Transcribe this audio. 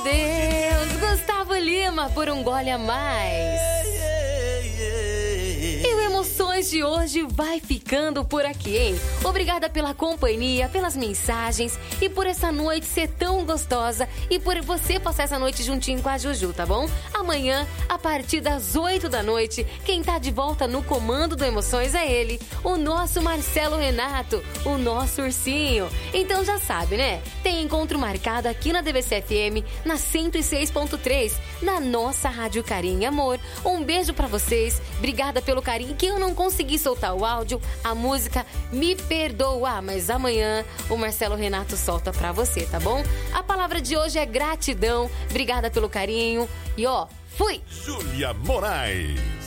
Deus, Gustavo Lima por um gole a mais. E o Emoções de hoje vai ficando por aqui, hein? Obrigada pela companhia, pelas mensagens e por essa noite ser tão gostosa e por você passar essa noite juntinho com a Juju, tá bom? Amanhã, a partir das 8 da noite, quem tá de volta no comando do Emoções é ele, o nosso Marcelo Renato, o nosso ursinho. Então já sabe, né? Tem encontro marcado aqui na DBC-FM, na 106.3, na nossa Rádio Carinho e Amor. Um beijo pra vocês, obrigada pelo carinho, que eu não consegui soltar o áudio, a música Me Perdoa, mas amanhã o Marcelo Renato solta pra você, tá bom? A palavra de hoje é gratidão, obrigada pelo carinho e ó, fui! Júlia Moraes.